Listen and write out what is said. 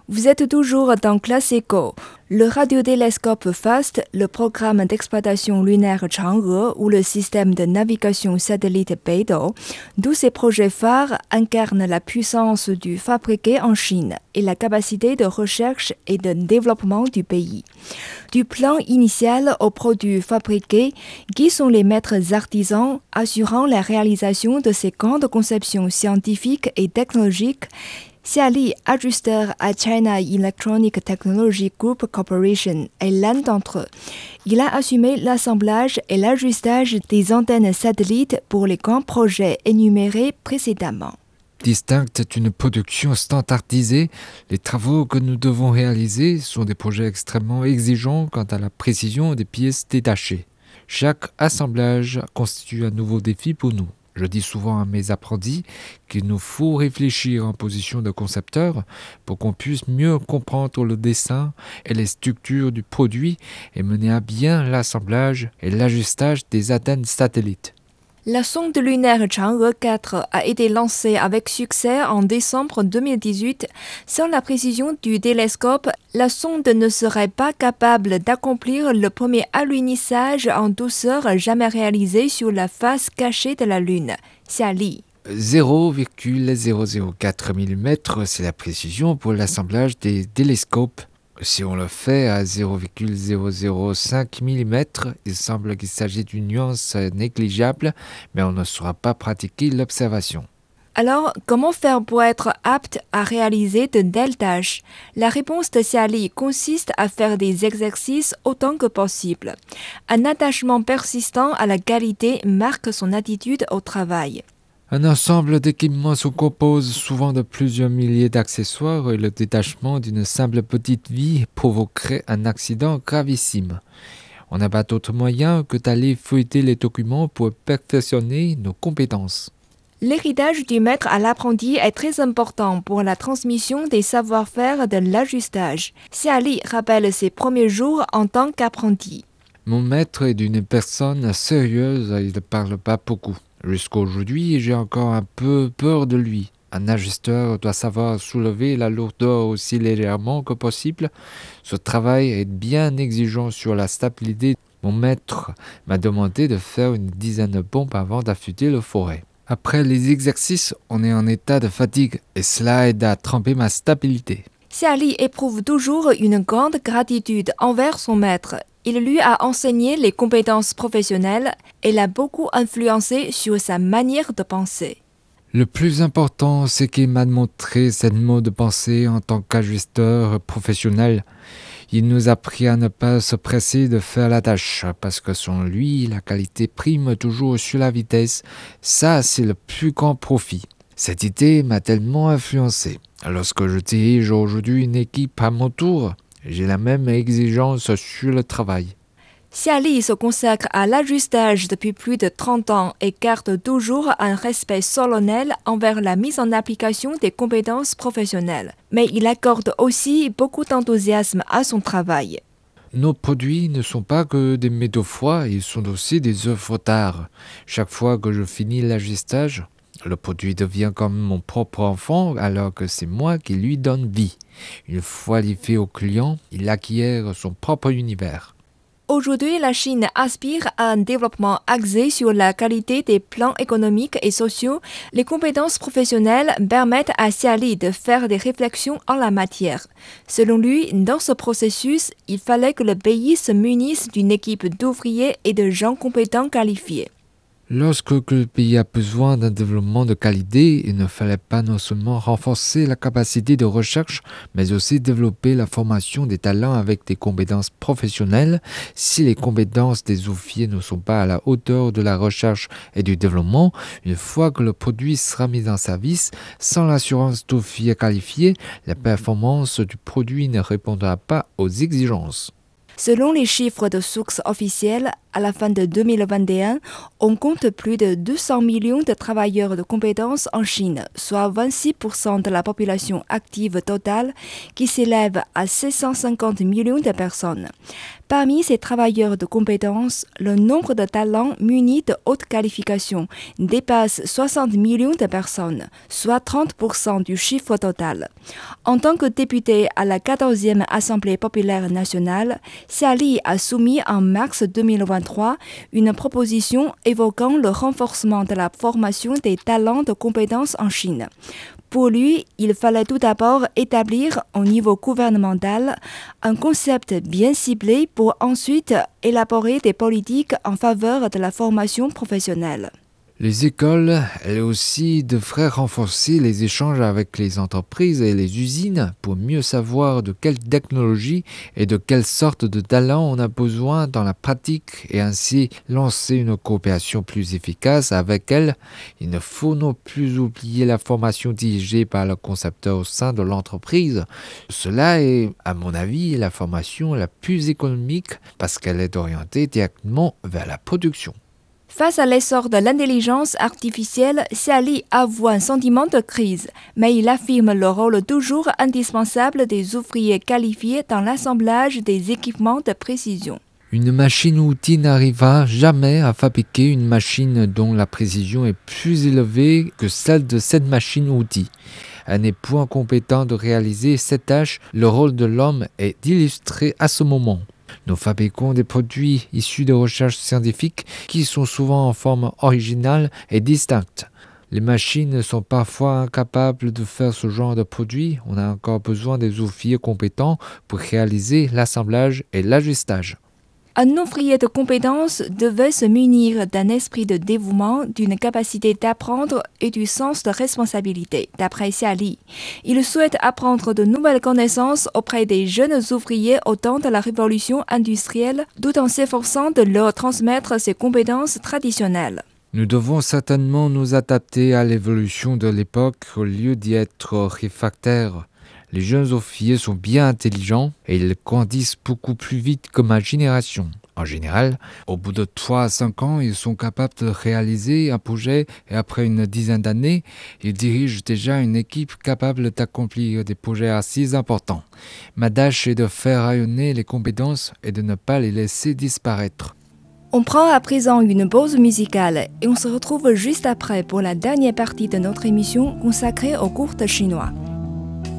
Vous êtes toujours dans Classe Éco. Le radiotélescope FAST, le programme d'exploitation lunaire Chang'e ou le système de navigation satellite Beidou, tous ces projets phares incarnent la puissance du fabriqué en Chine et la capacité de recherche et de développement du pays. Du plan initial au produit fabriqué, qui sont les maîtres artisans assurant la réalisation de ces grandes conceptions scientifiques et technologiques? Xia Li, ajusteur à China Electronic Technology Group Corporation, est l'un d'entre eux. Il a assumé l'assemblage et l'ajustage des antennes satellites pour les grands projets énumérés précédemment. Distincte d'une production standardisée, les travaux que nous devons réaliser sont des projets extrêmement exigeants quant à la précision des pièces détachées. Chaque assemblage constitue un nouveau défi pour nous. Je dis souvent à mes apprentis qu'il nous faut réfléchir en position de concepteur pour qu'on puisse mieux comprendre le dessin et les structures du produit et mener à bien l'assemblage et l'ajustage des antennes satellites. La sonde lunaire Chang'e 4 a été lancée avec succès en décembre 2018. Sans la précision du télescope, la sonde ne serait pas capable d'accomplir le premier alunissage en douceur jamais réalisé sur la face cachée de la Lune. Xia Li. 0,004 mm, c'est la précision pour l'assemblage des télescopes. Si on le fait à 0,005 mm, il semble qu'il s'agit d'une nuance négligeable, mais on ne saura pas pratiquer l'observation. Alors, comment faire pour être apte à réaliser de telles tâches? La réponse de Xia Li consiste à faire des exercices autant que possible. Un attachement persistant à la qualité marque son attitude au travail. Un ensemble d'équipements se compose souvent de plusieurs milliers d'accessoires et le détachement d'une simple petite vie provoquerait un accident gravissime. On n'a pas d'autre moyen que d'aller feuilleter les documents pour perfectionner nos compétences. L'héritage du maître à l'apprenti est très important pour la transmission des savoir-faire de l'ajustage. Xia Li rappelle ses premiers jours en tant qu'apprenti. Mon maître est d'une personne sérieuse, il ne parle pas beaucoup. Jusqu'à aujourd'hui, j'ai encore un peu peur de lui. Un ajusteur doit savoir soulever la lourdeur aussi légèrement que possible. Ce travail est bien exigeant sur la stabilité. Mon maître m'a demandé de faire une dizaine de pompes avant d'affûter le forêt. Après les exercices, on est en état de fatigue et cela aide à tremper ma stabilité. Xia Li éprouve toujours une grande gratitude envers son maître. Il lui a enseigné les compétences professionnelles et l'a beaucoup influencé sur sa manière de penser. Le plus important, c'est qu'il m'a montré cette mode de pensée en tant qu'ajusteur professionnel. Il nous a appris à ne pas se presser de faire la tâche, parce que selon lui, la qualité prime toujours sur la vitesse. Ça, c'est le plus grand profit. Cette idée m'a tellement influencé. Lorsque je dirige aujourd'hui une équipe à mon tour, j'ai la même exigence sur le travail. Xia Li se consacre à l'ajustage depuis plus de 30 ans et garde toujours un respect solennel envers la mise en application des compétences professionnelles. Mais il accorde aussi beaucoup d'enthousiasme à son travail. Nos produits ne sont pas que des métaux froids, ils sont aussi des œuvres d'art. Chaque fois que je finis l'ajustage, le produit devient comme mon propre enfant alors que c'est moi qui lui donne vie. Une fois livré au client, il acquiert son propre univers. Aujourd'hui, la Chine aspire à un développement axé sur la qualité des plans économiques et sociaux. Les compétences professionnelles permettent à Xia Li de faire des réflexions en la matière. Selon lui, dans ce processus, il fallait que le pays se munisse d'une équipe d'ouvriers et de gens compétents qualifiés. Lorsque le pays a besoin d'un développement de qualité, il ne fallait pas non seulement renforcer la capacité de recherche, mais aussi développer la formation des talents avec des compétences professionnelles. Si les compétences des ouvriers ne sont pas à la hauteur de la recherche et du développement, une fois que le produit sera mis en service, sans l'assurance d'ouvriers qualifiés, la performance du produit ne répondra pas aux exigences. Selon les chiffres de sources officielles, à la fin de 2021, on compte plus de 200 millions de travailleurs de compétences en Chine, soit 26% de la population active totale, qui s'élève à 650 millions de personnes. Parmi ces travailleurs de compétences, le nombre de talents munis de haute qualification dépasse 60 millions de personnes, soit 30% du chiffre total. En tant que député à la 14e Assemblée populaire nationale, Xia Li a soumis en mars 2023 une proposition évoquant le renforcement de la formation des talents de compétences en Chine. Pour lui, il fallait tout d'abord établir au niveau gouvernemental un concept bien ciblé pour ensuite élaborer des politiques en faveur de la formation professionnelle. Les écoles, elles aussi, devraient renforcer les échanges avec les entreprises et les usines pour mieux savoir de quelle technologie et de quelle sorte de talent on a besoin dans la pratique et ainsi lancer une coopération plus efficace avec elles. Il ne faut non plus oublier la formation dirigée par le concepteur au sein de l'entreprise. Cela est, à mon avis, la formation la plus économique parce qu'elle est orientée directement vers la production. Face à l'essor de l'intelligence artificielle, Xia Li avoue un sentiment de crise, mais il affirme le rôle toujours indispensable des ouvriers qualifiés dans l'assemblage des équipements de précision. Une machine-outil n'arrivera jamais à fabriquer une machine dont la précision est plus élevée que celle de cette machine-outil. Elle n'est point compétente de réaliser cette tâche. Le rôle de l'homme est d'illustrer à ce moment. Nous fabriquons des produits issus de recherches scientifiques qui sont souvent en forme originale et distincte. Les machines sont parfois incapables de faire ce genre de produit. On a encore besoin des ouvriers compétents pour réaliser l'assemblage et l'ajustage. Un ouvrier de compétence devait se munir d'un esprit de dévouement, d'une capacité d'apprendre et du sens de responsabilité, d'après Xia Li. Il souhaite apprendre de nouvelles connaissances auprès des jeunes ouvriers au temps de la révolution industrielle, tout en s'efforçant de leur transmettre ses compétences traditionnelles. Nous devons certainement nous adapter à l'évolution de l'époque au lieu d'y être réfractaires. Les jeunes ouvriers sont bien intelligents et ils grandissent beaucoup plus vite que ma génération. En général, au bout de 3 à 5 ans, ils sont capables de réaliser un projet et après une dizaine d'années, ils dirigent déjà une équipe capable d'accomplir des projets assez importants. Ma tâche est de faire rayonner les compétences et de ne pas les laisser disparaître. On prend à présent une pause musicale et on se retrouve juste après pour la dernière partie de notre émission consacrée aux cours de chinois.